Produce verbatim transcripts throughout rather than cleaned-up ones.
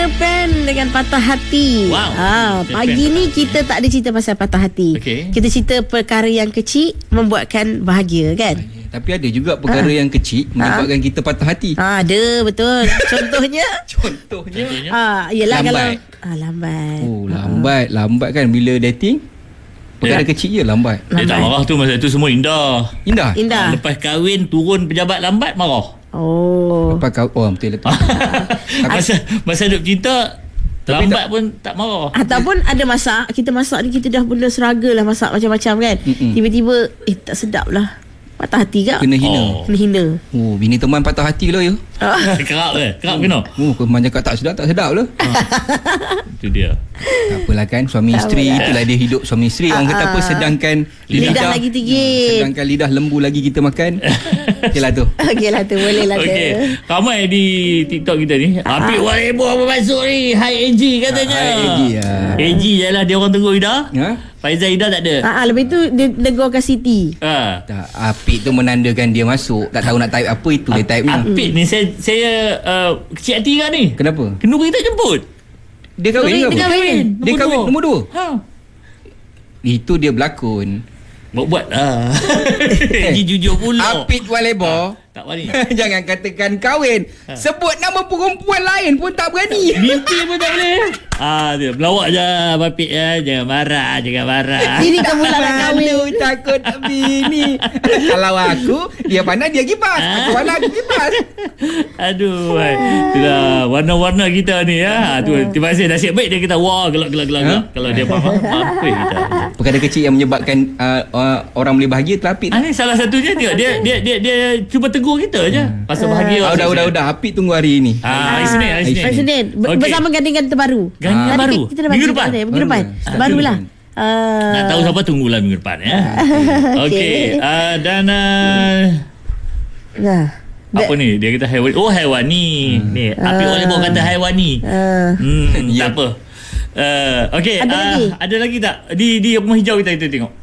Peter Pan dengan Patah Hati. Wow. Ah, pagi ni kita tak ada cerita pasal patah hati. Okay. Kita cerita perkara yang kecil membuatkan bahagia, kan? Tapi ada juga perkara Ha. yang kecil menyebabkan kita patah hati. Ah, ada, betul. Contohnya Contohnya ah, yelah Lambat. kalau ah, lambat. Oh, lambat. Lambat kan bila dating. Perkara Ya. kecil je lambat. Dia tak marah tu, masa tu semua indah. Indah. Indah. Lepas kahwin turun pejabat lambat, marah. Oh. Lepas kau, oh betul lah tu. masa masa duduk cinta, Tapi lambat pun tak marah. Ataupun ada masak, kita masak ni kita dah benda struggle lah masak macam-macam kan. Mm-mm. Tiba-tiba eh tak sedap lah. Patah hati kak. Kena hina. Oh. Kena hina. Oh, bini teman patah hati lah ya. Kerap ke? Kerap kena? Oh, kau cakap tak sedap, tak sedap lah. Itu dia. Tak apalah kan, suami Tak isteri apalah. itulah dia hidup suami isteri. Orang kata apa, sedangkan Lidah lagi tigit. sedangkan lidah lembu lagi kita makan. Okeylah tu. Okey lah tu, boleh lah tu. Okey, ramai di TikTok kita ni. Apik Walebo apa masuk ni? Hai A G katanya. Hai, A G, ya. A G je lah dia orang tengok Ida. Ha? Faizal Ida tak ada. Ah, ah, lebih tu dia negorkan Siti. Ha. Tak, apik tu menandakan dia masuk. Tak tahu nak type apa, itu dia type ni. Apik ni saya saya uh, kecil hati kan ni. Kenapa? Kenapa kita jemput? Dia kahwin ke Dia apa? kahwin. Dia kahwin nombor dua. Ha. Itu dia berlakon. Buat-buat lah. A G jujur pula. Apik Walebo. Tak berani. Jangan katakan kahwin. Sebut nama perempuan lain pun tak berani. Mimpi pun tak boleh. Ah, dia melawak je Apik ya. Jangan marah, jangan marah. Ini kan pula nak kahwin. Malu takut bini. Kalau aku, dia pandai dia kipas. Aku pandai aku kipas. Aduh, hai. Itulah warna-warna kita ni ya. Tu terima kasih nasib baik dia kita wah gelak-gelak-gelak. Ha? Kalau dia marah, mampu kita. Perkara kecil yang menyebabkan uh, uh, orang boleh bahagia terapit. Ah, ni salah satunya tengok dia dia dia dia cuba tegur kita je pasal bahagia. Ah, udah, udah, udah. Apik tunggu hari ini. Ah, hari Senin, hari Hari Senin. Hari Senin Ber- Okey. bersama gandingan terbaru. Gandingan Tadi baru. Kita dah Minggu baca depan. kat dia, Minggu Baru. depan. Ah, Barulah. minggu Uh, Nak tahu siapa, tunggulah minggu depan ya. Okey. Uh, dan uh, nah. apa ni? Dia kata haiwan. Oh, haiwani. Hmm. Ni, Apik boleh bawa kata haiwani. Uh, Hmm, Ya. tak apa. Uh, okey, Ada uh, lagi? ada lagi tak? Di di rumah hijau kita itu tengok.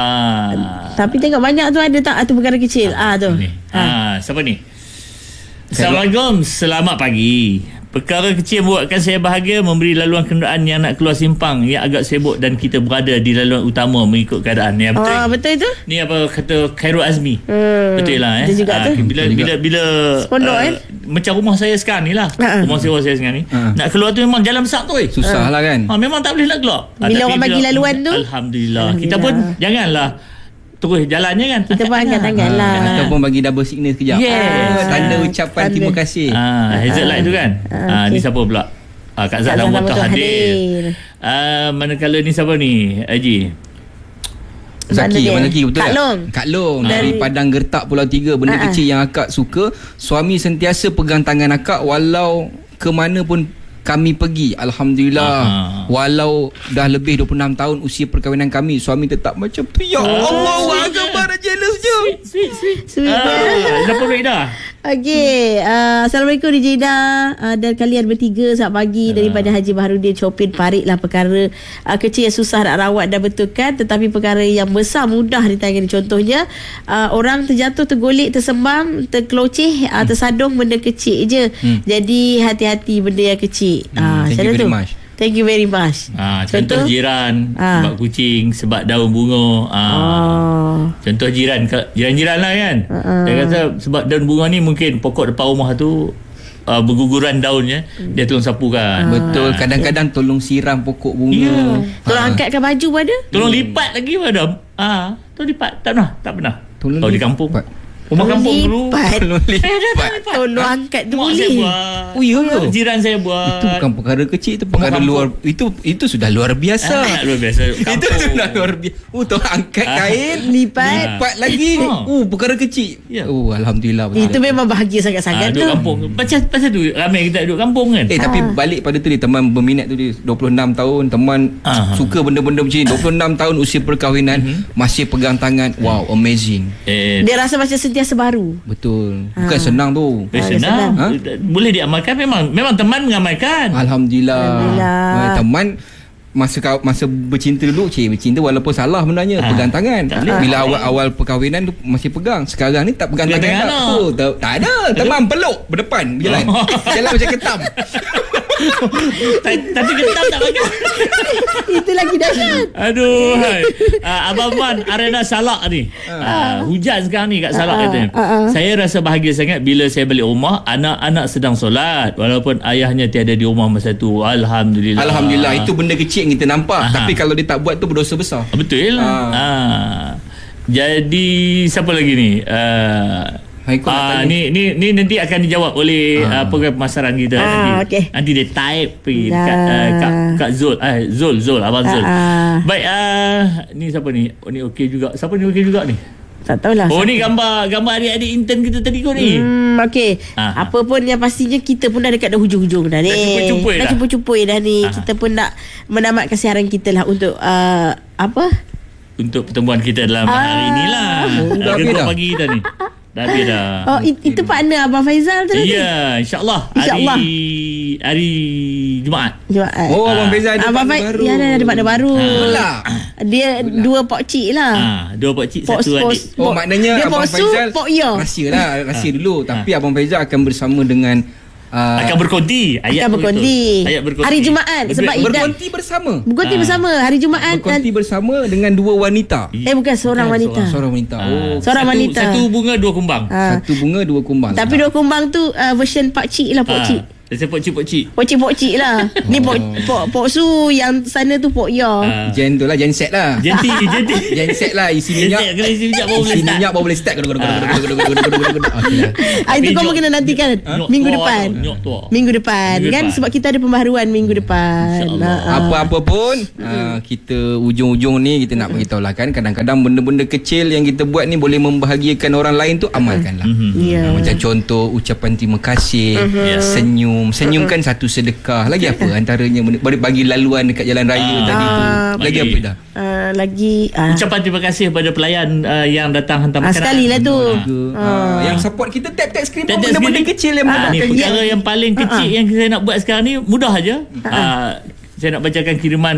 Ah. tapi tengok banyak tu ada tak? Itu perkara kecil. Ah tu. Ni. Ha. Ah, siapa ni? Assalamualaikum, selamat pagi. Perkara kecil buatkan saya bahagia, memberi laluan kenderaan yang nak keluar simpang yang agak sibuk dan kita berada di laluan utama mengikut keadaan. Ya, betul. Oh, betul itu? Ni apa kata Khairul Azmi. Hmm. Betul lah eh. Dia juga Ah, tu. bila Dia juga. bila bila Sepondok, eh? macam rumah saya sekarang ni lah. Ha, ha. Rumah sewa saya sekarang ni. Ha. Nak keluar tu memang jalan besar tu. Eh. Susah lah kan. Ha, memang tak boleh nak keluar. Ah, Bila tapi orang bagi laluan tu? Alhamdulillah. Kita Alhamdulillah. pun janganlah terus jalannya kan. Kita pun angkat tangan lah. Ah, ataupun bagi double signal sekejap. Yes. Ah, tanda Ah, ucapan tanda. terima kasih. Ah, hazard light tu kan. Ah, Ah, okey. ni siapa pula? Ah, Kak Zat Kak Zat Lamut Lamut hadir. hadir. Ah, manakala ni siapa ni? Haji. Mana Zaki, dia? mana Zaki betul Kak tak? Long. Kak Long Dari- dari Padang Gertak Pulau Tiga. Benda Ha-ha. kecil yang akak suka, suami sentiasa pegang tangan akak walau ke mana pun kami pergi. Alhamdulillah. Ha-ha. Walau dah lebih dua puluh enam tahun usia perkahwinan kami, suami tetap macam tu. Ya Allah, agak jealous je. Sweet, sweet. Sweet. Ah, dah pun dah. Okey, uh, Assalamualaikum D J Ida uh, dan kalian bertiga selamat pagi daripada Haji Baharudin Chopin. Parik lah perkara uh, kecil yang susah nak rawat dan betulkan, tetapi perkara yang besar mudah ditangani. Contohnya uh, orang terjatuh, tergolek, tersembam, terkeloceh, uh, tersadung, benda kecil je. Hmm. Jadi hati-hati benda yang kecil. Hmm, Ah, thank macam you tu. very much. Thank you very much. Ah, contoh, Contoh? jiran Ah. sebab kucing, sebab daun bunga. Ah. Oh. Contoh jiran, ka- jiran-jiran lah kan. Uh-uh. Dia kata sebab daun bunga ni mungkin pokok depan rumah tu uh, berguguran daunnya, dia tolong sapukan. Betul, kadang-kadang tolong siram pokok bunga. Ya. Tolong Ha. angkatkan baju pada. Tolong lipat lagi madam. Ah, tolong lipat. Tak pernah, tak pernah. Tolong Kalau di lipat. kampung. Rumah kampung dulu. Lipat. Tolong Eh, dah tak lipat. lipat. Tolong angkat tu Mak boleh. saya buat. Oh, ya ke? Jiran saya buat. Itu bukan perkara kecil, itu perkara kampung. luar, itu itu sudah luar biasa. Ah, luar biasa. Itu Kampung. sudah luar biasa. Oh, tu angkat Ah. kain, Lipat. lipat lagi. Ah. Oh, perkara kecil. Ya. Oh, alhamdulillah. betul. Itu memang bahagia Ah, sangat-sangat duduk tu. kampung. Macam pasal tu ramai kita duduk kampung kan. Eh, tapi balik pada tu dia, teman berminat tu dia dua puluh enam tahun, teman Ah. suka benda-benda macam ni. dua puluh enam tahun usia perkahwinan, masih pegang tangan. Wow, amazing. Eh, Dia rasa macam sentiasa baru. Betul. Bukan Ah. senang tu. eh, Ah, senang. Ha? Boleh diamalkan memang. Memang teman mengamalkan. Alhamdulillah. Alhamdulillah. Ah, teman masa kau masa bercinta dulu, cik bercinta walaupun salah benarnya, Ah. pegang tangan. Tak boleh. Bila awal-awal perkahwinan tu masih pegang. Sekarang ni tak pegang Pegang tangan tangan tak. tak. Oh, tak, tak ada. Teman peluk berdepan berjalan. Oh. Jalan macam ketam. Tapi ketam tak pakai. Itu lagi dahsyat. Aduh, hai. Uh, Abang Man, arena Salak ni. Uh, hujan sekarang ni kat Salak uh, katanya. uh, uh. Saya rasa bahagia sangat bila saya balik rumah, anak-anak sedang solat walaupun ayahnya tiada di rumah masa tu. Alhamdulillah. Alhamdulillah. Itu benda kecil yang kita nampak. Aha. Tapi kalau dia tak buat tu berdosa besar. Betul. Ah. Ah. Jadi siapa lagi ni? Uh, Haikal nak Ah, tanya. ni ni ni nanti akan dijawab oleh ah. uh, program pemasaran kita Ah, nanti. okey. Nanti dia type pergi Dah. dekat uh, Kak, Kak Zul. Eh Zul Zul abang Zul. Ah, ah. Baik uh, ni siapa ni? Oh ni okey juga. Siapa ni okey juga ni? Tak tahulah. Oh ni gambar gambar adik-adik intern kita tadi kot ni. Hmm, okey. Ah. Apa pun yang pastinya kita pun dah dekat dah hujung-hujung dah ni. Dah cumpui-cumpui dah. dah. cumpui-cumpui dah ni. Ah. Kita pun nak menamatkan siaran kita lah untuk uh, apa? Untuk pertemuan kita dalam Ah. hari inilah. Oh, dah Uh, habis Gerak dah? pagi kita ni. Dah habis dah. Oh, it, itu partner Abang Faizal tu tadi. Ya, insya-Allah InsyaAllah. hari hari Jumaat. Jumaat. Oh, Ah. Abang Faizal ada Abang partner Faizal, baru. ya ada ada partner baru. Belah. Dia dua pak cik lah. Ah, dua pak cik Pok- satu pok- adik. Oh, maknanya dia Abang pok su, Faizal pok ya. rahsia lah, rahsia dulu. Tapi Ah. Abang Faizal akan bersama dengan uh, Akan berkonti. Ayat Akan berkonti. betul. Ayat berkonti. Hari Jumaat, Ber- sebab Ida- berkonti bersama. Berkonti Ah. bersama hari Jumaat. Berkonti bersama dengan dua wanita. Eh bukan seorang Bukan wanita. Seorang wanita. Ah. Oh, Seorang Satu- wanita. Satu bunga dua kumbang. Ah. satu bunga dua kumbang. Tapi dua kumbang tu uh, version pak cik lah, pok Ah. cik. Saya pok cik pok cik. Pok cik pok cik lah. Ni pok pok pok su yang sana tu pok ya. Ah. Gen tu lah, gen set lah. Jenti jenti. Gen set lah, isi minyak. Jenti kena isi minyak baru boleh Isi start. minyak baru boleh start. Okey lah. Ah, itu Tapi kau jok- kena nantikan Nyok minggu tua depan. tu, nyok tua. Minggu depan Minggu kan depan. sebab kita ada pembaharuan minggu depan. InsyaAllah. Ah, ah. Apa-apa pun uh, kita ujung-ujung ni kita nak beritahu lah kan, kadang-kadang benda-benda kecil yang kita buat ni boleh membahagiakan orang lain tu, amalkanlah. Mhm. Ya. Uh, macam contoh ucapan terima kasih, Ya. senyum. Senyum kan satu sedekah. Lagi apa antaranya men- bagi laluan dekat jalan raya Ah. tadi tu. Ah. Lagi Lagi. apa dah? Ah, lagi ah. Ucapan terima kasih kepada pelayan uh, yang datang hantar Ah, makanan. sekali lah tu. Juga, ah. Yang support kita tap-tap skrin pun Tap-tap benda-benda skrin. kecil yang Ah, memudahkan ni kita. perkara yang paling kecil yang saya nak buat sekarang ni mudah aja. Ah, saya nak bacakan kiriman